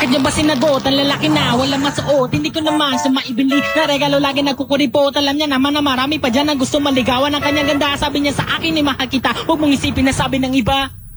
Sadya ba sinagot ang lalaki na walang masuot? Hindi ko naman sa maibili na regalo lagi nagkukuripot. Alam niya naman na marami pa dyan ang gusto maligawan ng kanyang ganda. Sabi niya sa akin ay mahal kita, huwag mong isipin na sabi ng iba.